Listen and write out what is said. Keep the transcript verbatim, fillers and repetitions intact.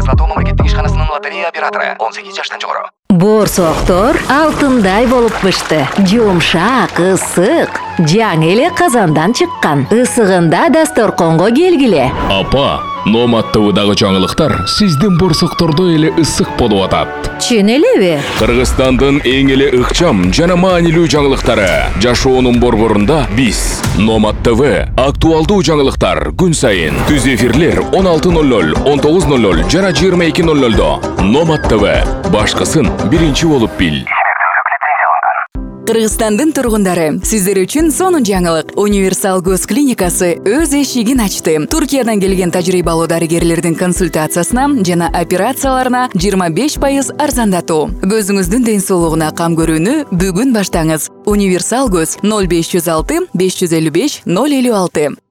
Кызылатуу мамлекеттик ишканасынын лотерея оператору он сегиз жаштан жогору. Борсоктор алтындай болуп пышты. Жумшак, ысык. Жаңы эле казандан чыккан. Ысыгында дасторконго келгиле. Апа, Номад ТВдагы жаңылыктар сиздин борсоктордо эле ысык болуп атат. Чын элеби? Кыргызстандын эң эле ыкчам жана маанилүү жаңылыктары. Жашоонун борборунда биз. Номад ТВ актуалдуу жаңылыктар күн сайын. Түз эфирлер он алты ноль ноль, он тогуз ноль ноль жана жыйырма эки ноль нольдо. Номад ТВ. Башкысын биринчи болуп бил. Кыргызстандын тургундары, сиздер үчүн сонун жаңылык. Универсал көз клиникасы өз эшигин ачты. Туркиядан келген тажрыйбалуу дарыгерлердин консультациясына жана операцияларына жыйырма беш пайыз арзандатуу. Көзүңүздүн ден соолугуна кам көрүүнү бүгүн баштаңыз. Универсал көз ноль беш жүз алты беш жүз элүү беш ноль элүү алты.